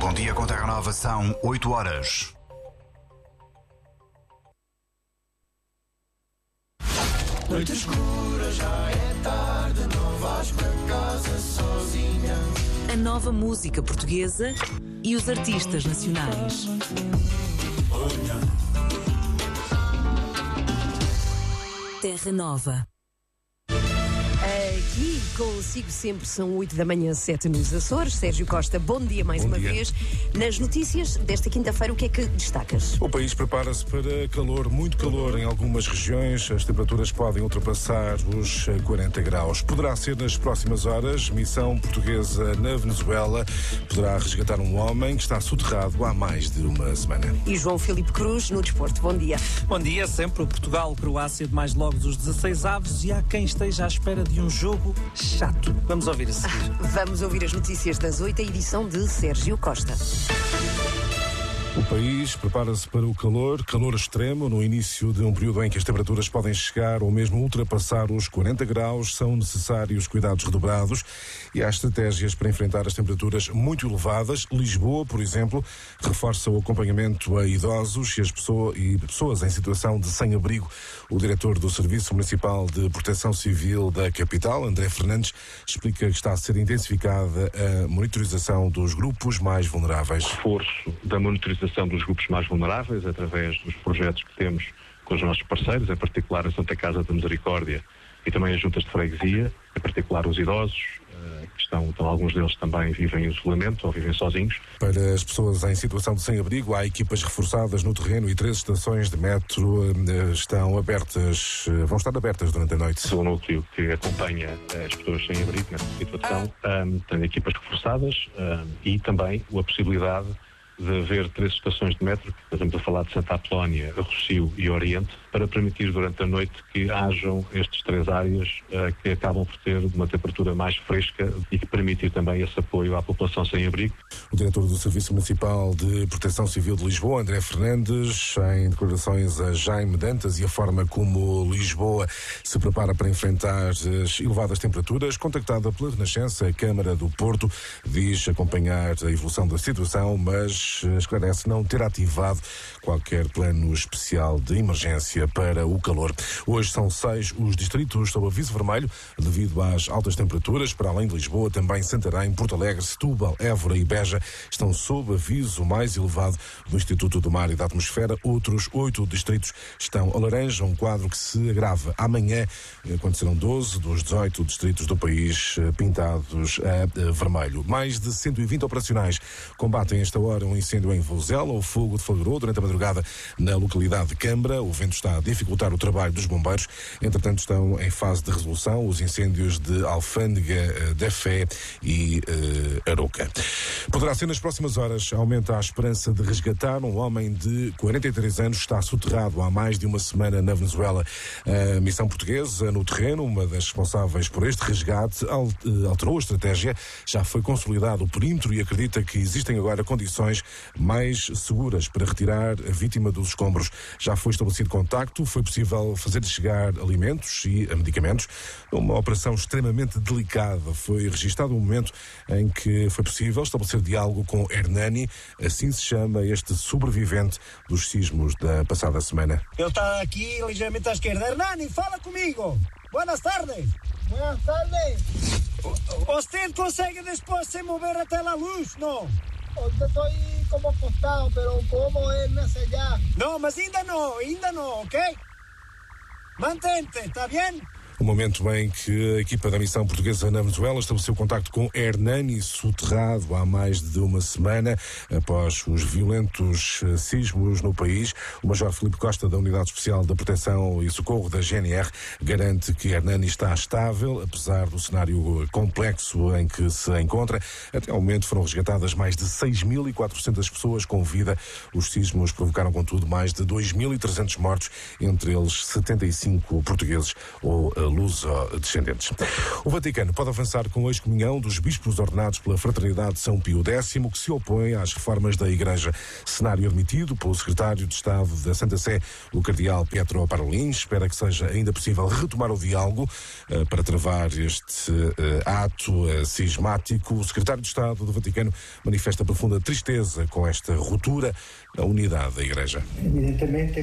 Bom dia com Terra Nova, são 8 horas. Noite escura, já é tarde, não vais para casa sozinha. A nova música portuguesa e os artistas nacionais. Terra Nova. Aqui consigo sempre, são 8 da manhã, 7 nos Açores. Sérgio Costa, bom dia mais uma vez. Nas notícias desta quinta-feira, o que é que destacas? O país prepara-se para calor, muito calor em algumas regiões. As temperaturas podem ultrapassar os 40 graus. Poderá ser nas próximas horas. Missão portuguesa na Venezuela poderá resgatar um homem que está soterrado há mais de uma semana. E João Filipe Cruz, no desporto, bom dia. Bom dia, sempre o Portugal-Croácia de mais logo dos 16 avos e há quem esteja à espera de um jogo chato. Vamos ouvir a seguir. Vamos ouvir as notícias das 8, a edição de Sérgio Costa. O país prepara-se para o calor extremo. No início de um período em que as temperaturas podem chegar ou mesmo ultrapassar os 40 graus, são necessários cuidados redobrados e há estratégias para enfrentar as temperaturas muito elevadas. Lisboa, por exemplo, reforça o acompanhamento a idosos e pessoas em situação de sem-abrigo. O diretor do Serviço Municipal de Proteção Civil da capital, André Fernandes, explica que está a ser intensificada a monitorização dos grupos mais vulneráveis. Reforço da monitorização dos grupos mais vulneráveis através dos projetos que temos com os nossos parceiros, em particular a Santa Casa da Misericórdia e também as juntas de freguesia, em particular os idosos, que estão alguns deles também vivem em isolamento ou vivem sozinhos. Para as pessoas em situação de sem-abrigo, há equipas reforçadas no terreno e 3 estações de metro vão estar abertas durante a noite. O núcleo que acompanha as pessoas sem abrigo nessa situação tem equipas reforçadas e também a possibilidade de haver 3 estações de metro, estamos a falar de Santa Apolónia, Rossio e Oriente, para permitir durante a noite que hajam estas 3 áreas que acabam por ter uma temperatura mais fresca e que permitir também esse apoio à população sem abrigo. O diretor do Serviço Municipal de Proteção Civil de Lisboa, André Fernandes, em declarações a Jaime Dantas e a forma como Lisboa se prepara para enfrentar as elevadas temperaturas, contactada pela Renascença, a Câmara do Porto diz acompanhar a evolução da situação, mas esclarece não ter ativado qualquer plano especial de emergência para o calor. Hoje são 6 os distritos sob aviso vermelho devido às altas temperaturas. Para além de Lisboa, também Santarém, Porto Alegre, Setúbal, Évora e Beja estão sob aviso mais elevado do Instituto do Mar e da Atmosfera. Outros 8 distritos estão a laranja, um quadro que se agrava. Amanhã acontecerão 12 dos 18 distritos do país pintados a vermelho. Mais de 120 operacionais combatem esta hora um incêndio em Vozela. O fogo deflagrou durante a madrugada na localidade de Câmara. O vento está a dificultar o trabalho dos bombeiros. Entretanto, estão em fase de resolução os incêndios de Alfândega, da Fé e Aroca. Poderá ser nas próximas horas. Aumenta a esperança de resgatar um homem de 43 anos que está soterrado há mais de uma semana na Venezuela. A missão portuguesa no terreno, uma das responsáveis por este resgate, alterou a estratégia. Já foi consolidado o perímetro e acredita que existem agora condições mais seguras para retirar a vítima dos escombros. Já foi estabelecido contacto, foi possível fazer chegar alimentos e medicamentos. Uma operação extremamente delicada. Foi registado um momento em que foi possível estabelecer diálogo com Hernani, assim se chama este sobrevivente dos sismos da passada semana. Eu estou aqui ligeiramente à esquerda. Hernani, fala comigo. Buenas tardes. Buenas tardes. ¿Usted consegue después se mover até a luz? No. Ahorita estoy como acostado, pero puedo moverme hacia allá. No, mas ainda no, ¿ok? Mantente, ¿está bien? O momento em que a equipa da missão portuguesa na Venezuela estabeleceu contacto com Hernani, soterrado há mais de uma semana, após os violentos sismos no país. O Major Filipe Costa, da Unidade Especial da Proteção e Socorro da GNR, garante que Hernani está estável, apesar do cenário complexo em que se encontra. Até ao momento foram resgatadas mais de 6.400 pessoas com vida. Os sismos provocaram, contudo, mais de 2.300 mortos, entre eles 75 portugueses ou luso-descendentes. O Vaticano pode avançar com a excomunhão dos bispos ordenados pela Fraternidade de São Pio X, que se opõe às reformas da Igreja. Cenário admitido pelo secretário de Estado da Santa Sé, o cardeal Pietro Parolin. Espera que seja ainda possível retomar o diálogo para travar este ato cismático. O secretário de Estado do Vaticano manifesta profunda tristeza com esta ruptura da unidade da Igreja. Evidentemente